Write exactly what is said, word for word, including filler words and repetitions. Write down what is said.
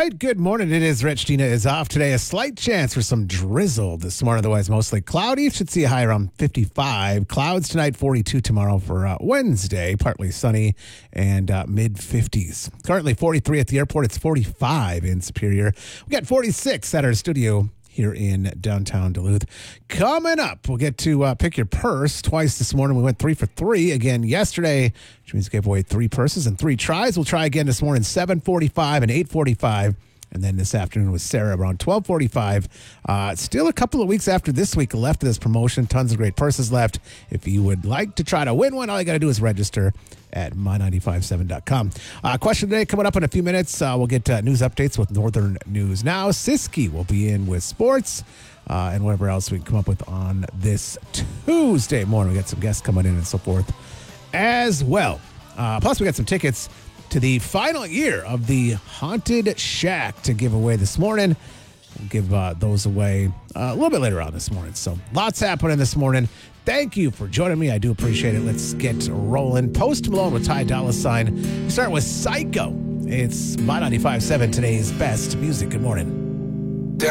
right, good morning. It is Rich. Dina is off today. A slight chance for some drizzle this morning, otherwise mostly cloudy. Should see a high around fifty-five. Clouds tonight, forty-two tomorrow for uh, Wednesday. Partly sunny and uh, mid fifties. Currently forty-three at the airport. It's forty-five in Superior. We got forty-six at our studio here in downtown Duluth. Coming up, we'll get to uh, pick your purse twice this morning. We went three for three again yesterday, which means we gave away three purses and three tries. We'll try again this morning, seven forty-five and eight forty-five. And then this afternoon with Sarah around twelve forty-five. Uh, still a couple of weeks after this week left of this promotion. Tons of great purses left. If you would like to try to win one, all you got to do is register at my nine five seven dot com. Uh, question today coming up in a few minutes. Uh, we'll get uh, news updates with Northern News Now. Siski will be in with sports uh, and whatever else we can come up with on this Tuesday morning. We got some guests coming in and so forth as well. Uh, plus, we got some tickets to the final year of the Haunted Shack to give away this morning. We'll give uh, those away uh, a little bit later on this morning. So lots happening this morning. Thank you for joining me. I do appreciate it. Let's get rolling. Post Malone with Ty Dolla Sign. We start with Psycho. It's My ninety-five point seven, today's best music. Good morning.